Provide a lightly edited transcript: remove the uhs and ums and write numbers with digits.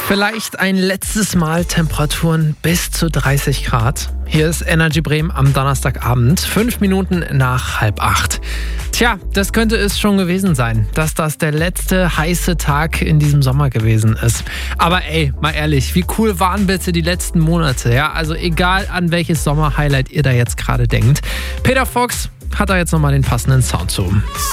Vielleicht ein letztes Mal Temperaturen bis zu 30 Grad. Hier ist Energy Bremen am Donnerstagabend, 5 Minuten nach 7:30. Tja, das könnte es schon gewesen sein, dass das der letzte heiße Tag in diesem Sommer gewesen ist. Aber ey, mal ehrlich, wie cool waren bitte die letzten Monate? Ja, also egal an welches Sommer-Highlight ihr da jetzt gerade denkt. Peter Fox hat da jetzt nochmal den passenden Sound zu.